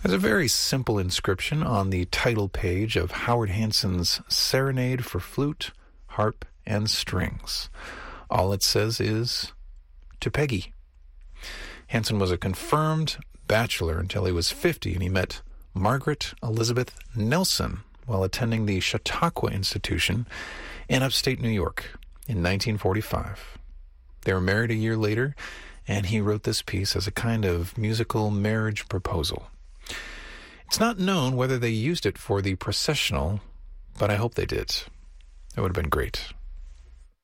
There's a very simple inscription on the title page of Howard Hanson's Serenade for Flute, Harp, and Strings. All it says is, "To Peggy." Hanson was a confirmed bachelor until he was 50, and he met Margaret Elizabeth Nelson while attending the Chautauqua Institution in upstate New York in 1945. They were married a year later, and he wrote this piece as a kind of musical marriage proposal. It's not known whether they used it for the processional, but I hope they did. It would have been great.